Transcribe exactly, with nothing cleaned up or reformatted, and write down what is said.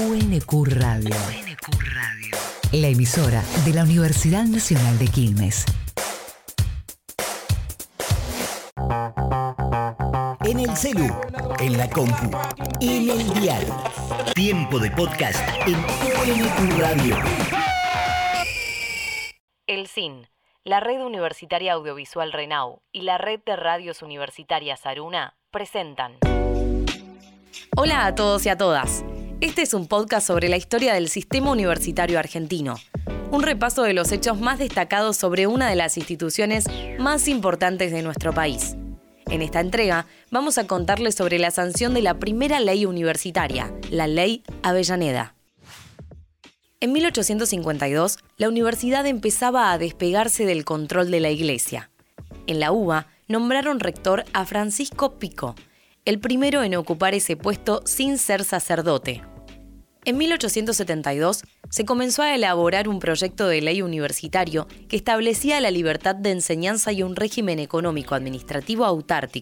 U N Q Radio. U N Q Radio. La emisora de la Universidad Nacional de Quilmes. En el celu, en la compu, en el dial. Tiempo de podcast en U N Q Radio. El C I N, la Red Universitaria Audiovisual RENAU y la Red de Radios Universitarias Aruna presentan. Hola a todos y a todas. Este es un podcast sobre la historia del sistema universitario argentino. Un repaso de los hechos más destacados sobre una de las instituciones más importantes de nuestro país. En esta entrega vamos a contarles sobre la sanción de la primera ley universitaria, la Ley Avellaneda. En mil ochocientos cincuenta y dos, la universidad empezaba a despegarse del control de la Iglesia. En la U B A nombraron rector a Francisco Pico, el primero en ocupar ese puesto sin ser sacerdote. En mil ochocientos setenta y dos se comenzó a elaborar un proyecto de ley universitario que establecía la libertad de enseñanza y un régimen económico administrativo autárquico.